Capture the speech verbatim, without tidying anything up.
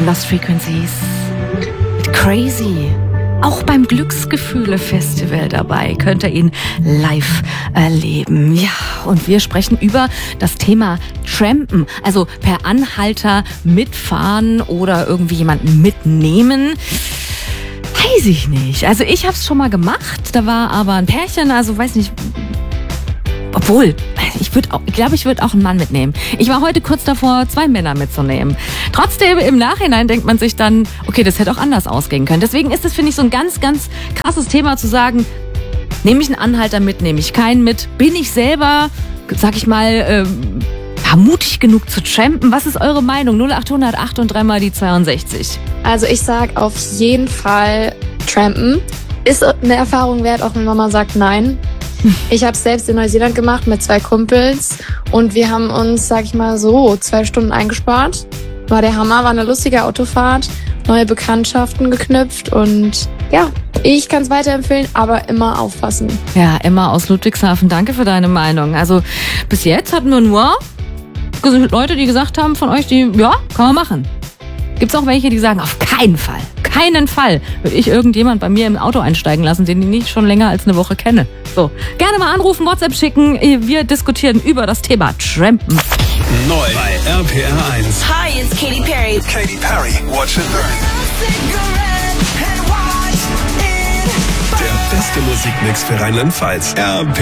Lost Frequencies mit Crazy. Auch beim Glücksgefühle-Festival dabei könnt ihr ihn live erleben. Ja, und wir sprechen über das Thema Trampen. Also per Anhalter mitfahren oder irgendwie jemanden mitnehmen. Weiß ich nicht. Also ich habe es schon mal gemacht. Da war aber ein Pärchen, also weiß nicht... Obwohl, ich würde, ich glaube, ich würde auch einen Mann mitnehmen. Ich war heute kurz davor, zwei Männer mitzunehmen. Trotzdem, im Nachhinein denkt man sich dann, okay, das hätte auch anders ausgehen können. Deswegen ist es, finde ich, so ein ganz, ganz krasses Thema zu sagen, nehme ich einen Anhalter mit, nehme ich keinen mit? Bin ich selber, sag ich mal, ähm, mutig genug zu trampen? Was ist eure Meinung? null acht hundert acht und drei mal die zweiundsechzig. Also ich sag auf jeden Fall trampen. Ist eine Erfahrung wert, auch wenn Mama sagt nein. Ich habe es selbst in Neuseeland gemacht mit zwei Kumpels und wir haben uns, sag ich mal so, zwei Stunden eingespart. War der Hammer, war eine lustige Autofahrt, neue Bekanntschaften geknüpft und ja, ich kann es weiterempfehlen, aber immer aufpassen. Ja, Emma aus Ludwigshafen, danke für deine Meinung. Also bis jetzt hatten wir nur Leute, die gesagt haben von euch, die, ja, kann man machen. Gibt's auch welche, die sagen, auf keinen Fall, keinen Fall würde ich irgendjemand bei mir im Auto einsteigen lassen, den ich nicht schon länger als eine Woche kenne. So, gerne mal anrufen, WhatsApp schicken. Wir diskutieren über das Thema Trampen. Neu bei R P R eins. Hi, it's Katy Perry. Katy Perry, Watch and Learn. Der beste Musikmix für Rheinland-Pfalz. R P R